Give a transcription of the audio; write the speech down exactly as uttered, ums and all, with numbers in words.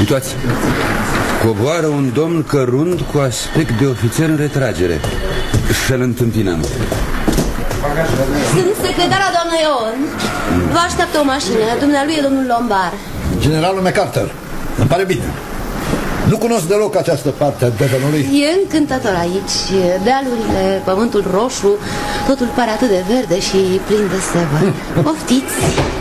Situație. Coboară un domn cărunt cu aspect de ofițer în retragere. Să-l întâmpinăm. Sunt secretara doamna Ion. Vă așteaptă o mașină. Dumnealui e domnul Lombar. Generalul MacArthur. Îmi pare bine. Nu cunosc deloc această parte a Devonului. E încântător aici. Dealurile, pământul roșu, totul pare atât de verde și plin de sevă. Poftiți.